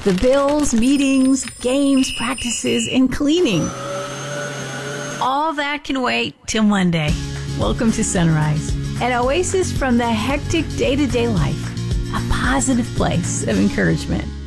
The bills, meetings, games, practices, and cleaning. All that can wait till Monday. Welcome to Sunrise, an oasis from the hectic day-to-day life. A positive place of encouragement.